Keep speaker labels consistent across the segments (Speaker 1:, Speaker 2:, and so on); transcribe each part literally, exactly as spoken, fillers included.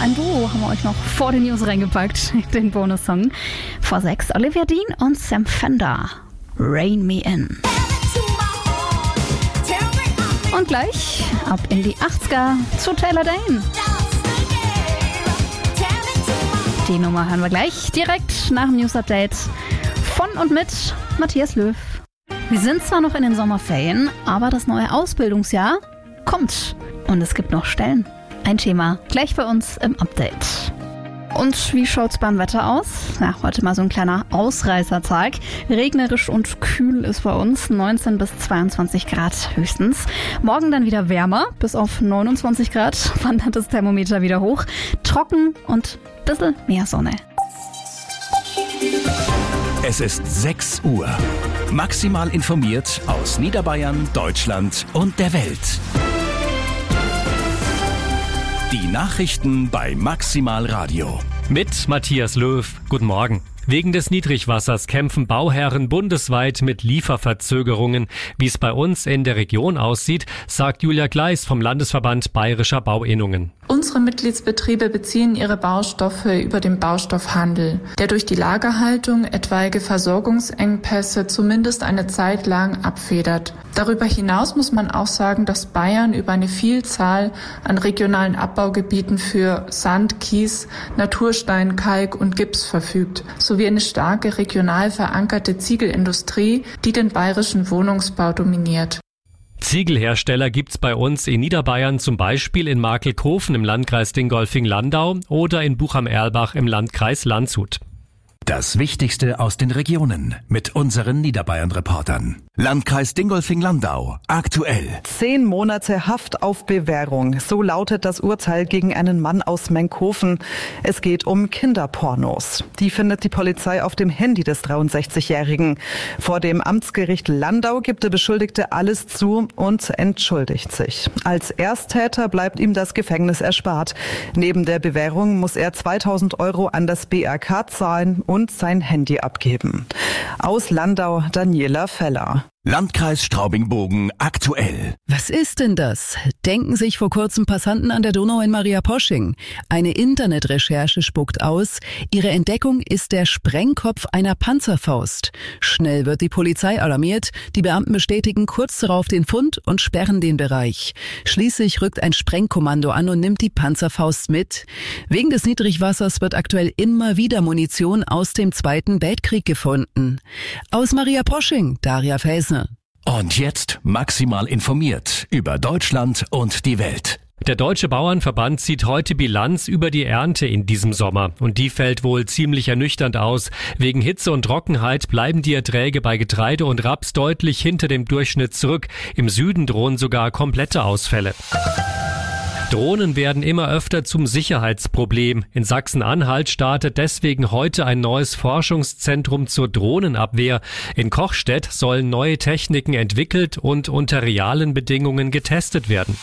Speaker 1: ein Duo haben wir euch noch vor den News reingepackt, den Bonussong. Vor sechs Olivia Dean und Sam Fender, Rain Me In. Und gleich ab in die achtziger zu Taylor Dayne. Die Nummer hören wir gleich direkt nach dem News-Update von und mit Matthias Löw. Wir sind zwar noch in den Sommerferien, aber das neue Ausbildungsjahr kommt und es gibt noch Stellen. Ein Thema gleich bei uns im Update. Und wie schaut's beim Wetter aus? Ja, heute mal so ein kleiner Ausreißertag. Regnerisch und kühl ist bei uns, neunzehn bis zweiundzwanzig Grad höchstens. Morgen dann wieder wärmer, bis auf neunundzwanzig Grad wandert das Thermometer wieder hoch. Trocken und ein bisschen mehr Sonne.
Speaker 2: Es ist sechs Uhr. Maximal informiert aus Niederbayern, Deutschland und der Welt. Die Nachrichten bei Maximal Radio.
Speaker 3: Mit Matthias Löw. Guten Morgen. Wegen des Niedrigwassers kämpfen Bauherren bundesweit mit Lieferverzögerungen. Wie es bei uns in der Region aussieht, sagt Julia Gleis vom Landesverband Bayerischer Bauinnungen.
Speaker 4: Unsere Mitgliedsbetriebe beziehen ihre Baustoffe über den Baustoffhandel, der durch die Lagerhaltung etwaige Versorgungsengpässe zumindest eine Zeit lang abfedert. Darüber hinaus muss man auch sagen, dass Bayern über eine Vielzahl an regionalen Abbaugebieten für Sand, Kies, Naturstein, Kalk und Gips verfügt, sowie eine starke regional verankerte Ziegelindustrie, die den bayerischen Wohnungsbau dominiert.
Speaker 3: Ziegelhersteller gibt's bei uns in Niederbayern, zum Beispiel in Markelkofen im Landkreis Dingolfing-Landau oder in Buch am Erlbach im Landkreis Landshut.
Speaker 2: Das Wichtigste aus den Regionen mit unseren Niederbayern-Reportern. Landkreis Dingolfing-Landau, aktuell.
Speaker 5: Zehn Monate Haft auf Bewährung. So lautet das Urteil gegen einen Mann aus Menkhofen. Es geht um Kinderpornos. Die findet die Polizei auf dem Handy des dreiundsechzigjährigen. Vor dem Amtsgericht Landau gibt der Beschuldigte alles zu und entschuldigt sich. Als Ersttäter bleibt ihm das Gefängnis erspart. Neben der Bewährung muss er zweitausend Euro an das B R K zahlen und sein Handy abgeben. Aus Landau, Daniela Feller.
Speaker 2: Landkreis Straubing-Bogen, aktuell.
Speaker 6: Was ist denn das? Denken sich vor kurzem Passanten an der Donau in Maria-Posching. Eine Internetrecherche spuckt aus, ihre Entdeckung ist der Sprengkopf einer Panzerfaust. Schnell wird die Polizei alarmiert, die Beamten bestätigen kurz darauf den Fund und sperren den Bereich. Schließlich rückt ein Sprengkommando an und nimmt die Panzerfaust mit. Wegen des Niedrigwassers wird aktuell immer wieder Munition aus dem Zweiten Weltkrieg gefunden. Aus Maria-Posching, Daria Felsner.
Speaker 2: Und jetzt maximal informiert über Deutschland und die Welt.
Speaker 3: Der Deutsche Bauernverband zieht heute Bilanz über die Ernte in diesem Sommer. Und die fällt wohl ziemlich ernüchternd aus. Wegen Hitze und Trockenheit bleiben die Erträge bei Getreide und Raps deutlich hinter dem Durchschnitt zurück. Im Süden drohen sogar komplette Ausfälle. Drohnen werden immer öfter zum Sicherheitsproblem. In Sachsen-Anhalt startet deswegen heute ein neues Forschungszentrum zur Drohnenabwehr. In Kochstedt sollen neue Techniken entwickelt und unter realen Bedingungen getestet werden.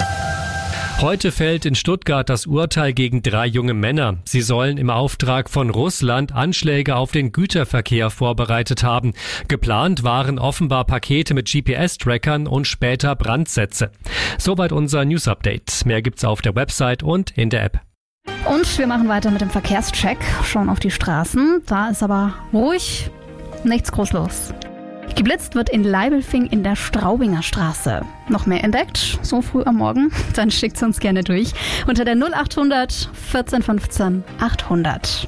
Speaker 3: Heute fällt in Stuttgart das Urteil gegen drei junge Männer. Sie sollen im Auftrag von Russland Anschläge auf den Güterverkehr vorbereitet haben. Geplant waren offenbar Pakete mit G P S-Trackern und später Brandsätze. Soweit unser News-Update. Mehr gibt's auf der Website und in der App.
Speaker 1: Und wir machen weiter mit dem Verkehrscheck. Schauen auf die Straßen. Da ist aber ruhig, nichts groß los. Geblitzt wird in Leibelfing in der Straubinger Straße. Noch mehr entdeckt, so früh am Morgen? Dann schickt's uns gerne durch unter der null achthundert vierzehn fünfzehn achthundert.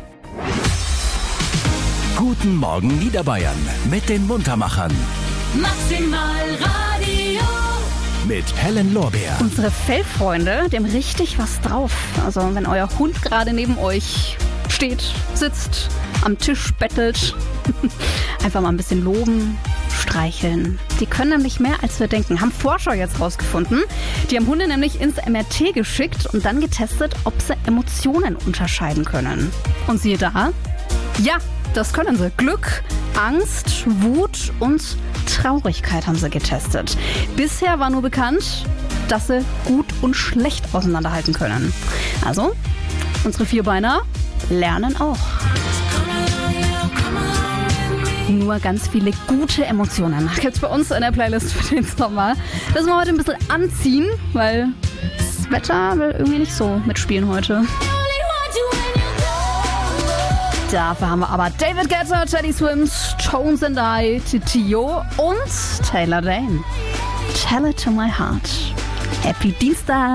Speaker 2: Guten Morgen Niederbayern mit den Muntermachern.
Speaker 7: Maximal Radio.
Speaker 2: Mit Helen Lorbeer.
Speaker 1: Unsere Fellfreunde, die haben richtig was drauf. Also wenn euer Hund gerade neben euch steht, sitzt, am Tisch bettelt, einfach mal ein bisschen loben, streicheln. Die können nämlich mehr, als wir denken. Haben Forscher jetzt rausgefunden. Die haben Hunde nämlich ins M R T geschickt und dann getestet, ob sie Emotionen unterscheiden können. Und siehe da, ja, das können sie. Glück, Angst, Wut und Traurigkeit haben sie getestet. Bisher war nur bekannt, dass sie gut und schlecht auseinanderhalten können. Also, unsere Vierbeiner lernen auch. Nur ganz viele gute Emotionen gibt's bei uns in der Playlist für den Sommer. Das müssen wir heute ein bisschen anziehen, weil das Wetter will irgendwie nicht so mitspielen heute. Dafür haben wir aber David Guetta, Teddy Swims, Tones and I, Tio und Taylor Dane. Tell it to my heart. Happy Dienstag!